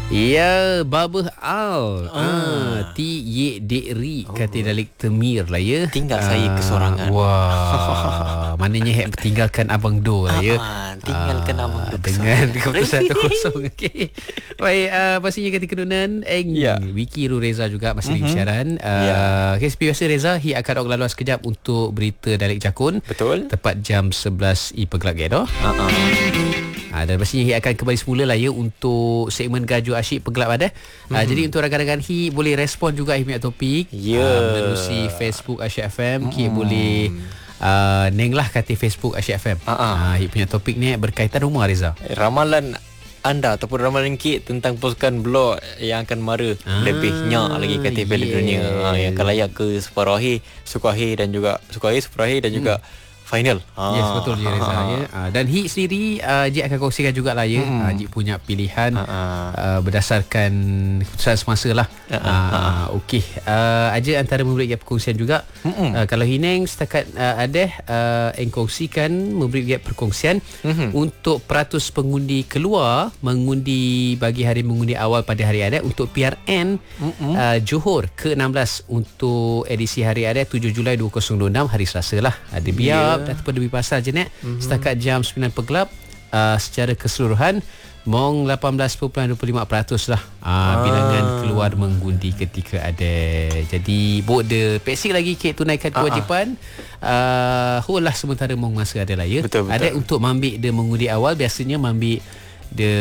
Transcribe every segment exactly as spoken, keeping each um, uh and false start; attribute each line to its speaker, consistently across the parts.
Speaker 1: Ya, Babah Al.
Speaker 2: Ah.
Speaker 1: Ah, Ti Ye Dekri oh. Kata Dalik Temir lah ya.
Speaker 2: Tinggal ah. saya kesorangan.
Speaker 1: Wah, maknanya hek tinggalkan Abang Do lah ya.
Speaker 2: Ah, tinggalkan ah, Abang Do
Speaker 1: dengan keputusan satu kosong. Okey. Baik, uh, pastinya kata kenunan Eng
Speaker 2: ya.
Speaker 1: Wiki Ru Reza juga masih mm-hmm. lagi siaran. Uh,
Speaker 2: ya.
Speaker 1: Okay, seperti biasa Reza, hi akan orang lalu sekejap untuk berita Dalik Jakun.
Speaker 2: Betul.
Speaker 1: Tepat jam sebelas i pegelak gedo. Ha uh-uh. Ha, dan pastinya Hi akan kembali semula lah ya untuk segmen Gajo Asyik Pegelap pada. Mm-hmm. Ha, jadi untuk rakan-rakan Hi boleh respon juga Hi punya topik
Speaker 2: yeah. ha,
Speaker 1: menerusi Facebook Asyik F M. Mm-hmm. Hi boleh uh, neng lah kata Facebook Asyik F M. Uh-uh. Ha, Hi punya topik ni berkaitan rumah Reza.
Speaker 2: Ramalan anda ataupun ramalan Kit tentang pasukan blok yang akan mara ah, lebihnya lagi kat Piala yeah. Dunia ha, yang akan layak ke separuh akhir, suku akhir dan juga suku akhir, separuh akhir dan juga hmm. final. Ah.
Speaker 1: Yes, betul je Reza ya. Ah, dan Hik sendiri uh, Jik akan kongsikan jugalah ya. Hmm. Uh, Jik punya pilihan uh, uh, berdasarkan keputusan semasa lah. Uh, uh, uh, Okey, uh, aja antara memberi perkongsian juga. Hmm. Uh, kalau Hineng setakat uh, ada uh, yang kongsikan memberi perkongsian hmm. untuk peratus pengundi keluar mengundi bagi hari mengundi awal pada hari adat untuk P R N hmm. uh, Johor ke enam belas untuk edisi hari adat tujuh Julai dua ribu dua puluh enam hari Selasa lah. Ada biar yeah. ataupun lebih pasal je net mm-hmm. setakat jam sembilan pegelap uh, secara keseluruhan mong lapan belas perpuluhan dua puluh lima peratus lah uh, ah. bilangan keluar mengundi ketika ada. Jadi boda peksik lagi Kek tunaikan kewajipan uh, uh, lah sementara mong masa ada lah ya. Betul, betul. Ada untuk mambil dia mengundi awal biasanya mambil dia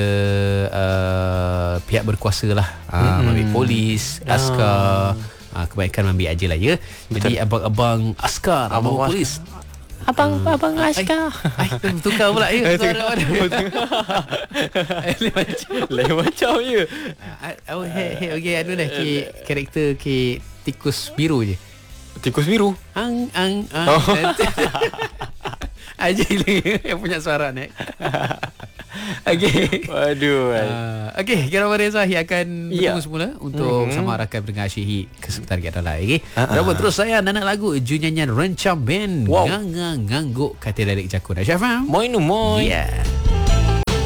Speaker 1: uh, pihak berkuasa lah uh, mm-hmm. mambil polis, askar ah. Uh, kebanyakan ambil aje lah ya. Jadi betul. Abang-abang askar, abang, abang polis, abang uh, abang askar. Ai, tukar pula ya. Suara mana? Lain macam. Lain macam ya. Oh, hey, hey, okey, anu dah ke karakter ke tikus biru je.
Speaker 2: Tikus biru.
Speaker 1: Ang ang ang. Oh. Aje yang punya suara ni. Okey. Waduh. Uh, Okey, kira Reza Hi akan yeah. bertemu semula untuk mm-hmm. sama rakan pendengar Asyik ke sebentar kita lah. Okey. Uh-huh. Terus saya nak lagu junyanyan Rencam Band wow. Ngang Ngangguk kata Dalik Jakun Asyik Faham.
Speaker 2: Moi nu moi.
Speaker 1: Yeah.